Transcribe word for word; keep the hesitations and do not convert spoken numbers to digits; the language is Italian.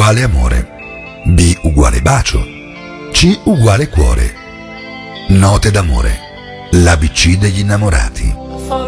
uguale amore, B uguale bacio, C uguale cuore. Note d'amore, l'A B C degli innamorati.